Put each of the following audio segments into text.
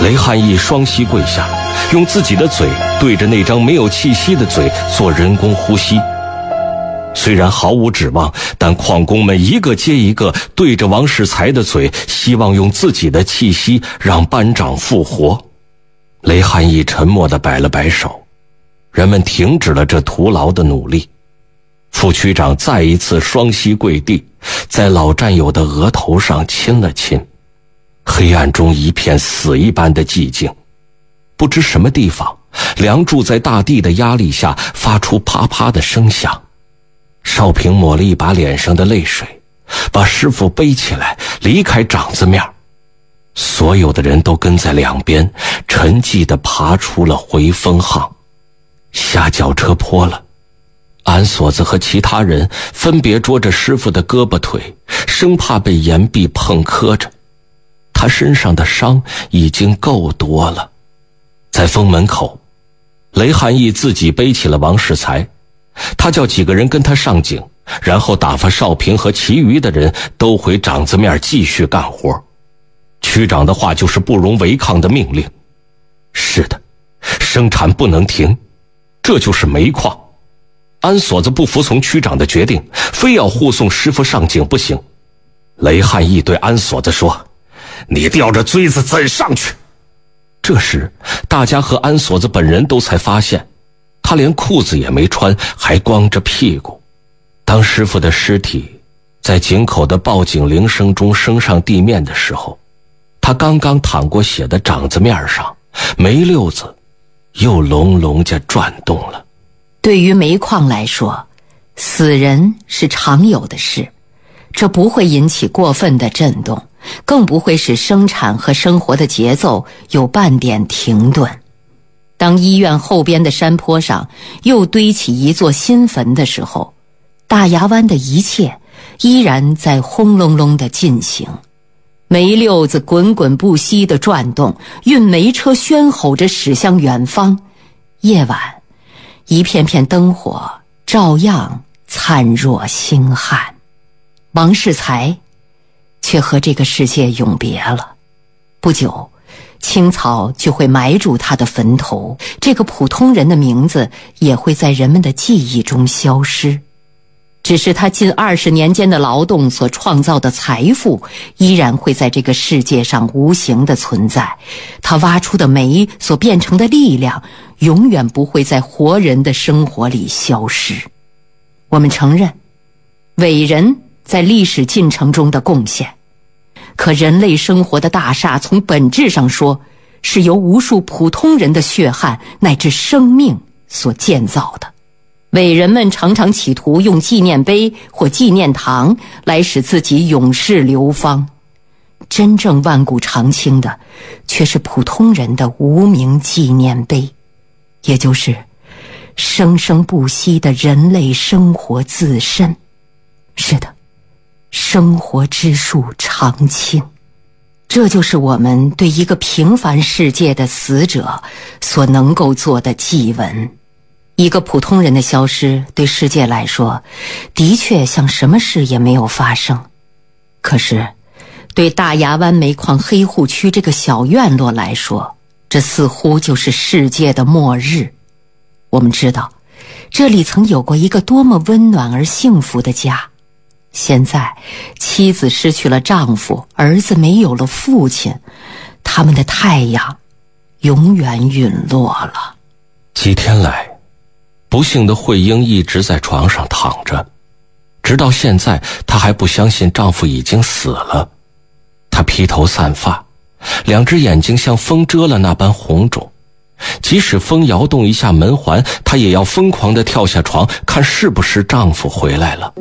雷汉义双膝跪下，用自己的嘴对着那张没有气息的嘴做人工呼吸。虽然毫无指望，但矿工们一个接一个对着王世才的嘴，希望用自己的气息让班长复活。雷汉义沉默地摆了摆手，人们停止了这徒劳的努力。副区长再一次双膝跪地，在老战友的额头上亲了亲。黑暗中一片死一般的寂静，不知什么地方，梁柱在大地的压力下发出啪啪的声响。少平抹了一把脸上的泪水，把师傅背起来离开长子面。所有的人都跟在两边，沉寂地爬出了回风巷。下脚车坡了，安锁子和其他人分别捉着师傅的胳膊腿，生怕被岩壁碰磕着。他身上的伤已经够多了。在封门口，雷汉义自己背起了王世才，他叫几个人跟他上井，然后打发少平和其余的人都回长子面继续干活。区长的话就是不容违抗的命令。是的，生产不能停，这就是煤矿。安锁子不服从区长的决定，非要护送师傅上井不行。雷汉义对安锁子说：“你吊着锥子怎上去？”这时大家和安锁子本人都才发现，他连裤子也没穿，还光着屁股。当师傅的尸体在井口的报警铃声中升上地面的时候，他刚刚淌过血的掌子面上，煤溜子又隆隆地转动了。 对于煤矿来说，死人是常有的事，这不会引起过分的震动，更不会使生产和生活的节奏有半点停顿。当医院后边的山坡上又堆起一座新坟的时候，大牙湾的一切依然在轰隆隆地进行。煤溜子滚滚不息地转动，运煤车喧吼着驶向远方。夜晚，一片片灯火照样灿若星汉。王世才却和这个世界永别了。不久，青草就会埋住他的坟头，这个普通人的名字也会在人们的记忆中消失。只是他近20年间的劳动所创造的财富依然会在这个世界上无形的存在，他挖出的煤所变成的力量永远不会在活人的生活里消失。我们承认伟人在历史进程中的贡献，可人类生活的大厦从本质上说是由无数普通人的血汗乃至生命所建造的。伟人们常常企图用纪念碑或纪念堂来使自己永世流芳，真正万古长青的却是普通人的无名纪念碑，也就是生生不息的人类生活自身。是的，生活之树常青，这就是我们对一个平凡世界的死者所能够做的祭文。一个普通人的消失对世界来说的确像什么事也没有发生，可是对大牙湾煤矿黑户区这个小院落来说，这似乎就是世界的末日。我们知道这里曾有过一个多么温暖而幸福的家，现在妻子失去了丈夫，儿子没有了父亲，他们的太阳永远陨落了。 几天来，不幸的慧英一直在床上躺着，直到现在她还不相信丈夫已经死了。她披头散发，2只眼睛像风蛰了那般红肿，即使风摇动一下门环，她也要疯狂地跳下床，看是不是丈夫回来了。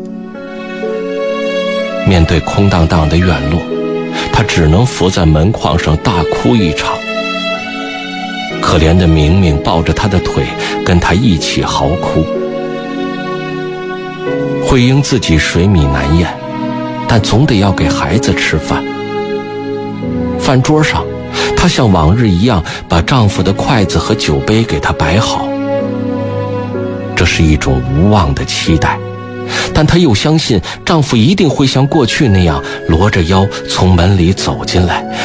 面对空荡荡的院落，她只能伏在门框上大哭一场。可怜的明明抱着她的腿跟她一起嚎哭。慧英自己水米难咽，但总得要给孩子吃饭。饭桌上，她像往日一样把丈夫的筷子和酒杯给他摆好。这是一种无望的期待，但她又相信丈夫一定会像过去那样罗着腰从门里走进来，